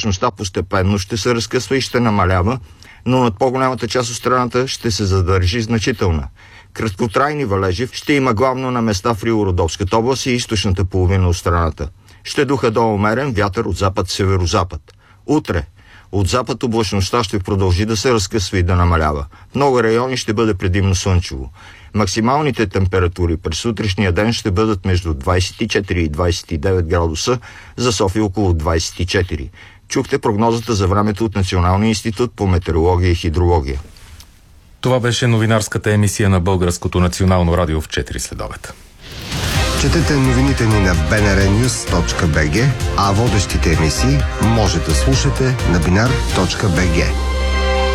облачността постепенно ще се разкъсва и ще намалява, но над по-голямата част от страната ще се задържи значителна. Краткотрайни валежи ще има главно на места в Рило-Родопската област и източната половина от страната. Ще духа до умерен вятър от запад-северозапад. Утре от запад облачността ще продължи да се разкъсва и да намалява. В много райони ще бъде предимно слънчево. Максималните температури през сутрешния ден ще бъдат между 24 и 29 градуса, за София около 24. Чухте прогнозата за времето от Националния институт по метеорология и хидрология. Това беше новинарската емисия на Българското национално радио в 4 следобед. Четете новините ни на bnrnews.bg, а водещите емисии може да слушате на binar.bg.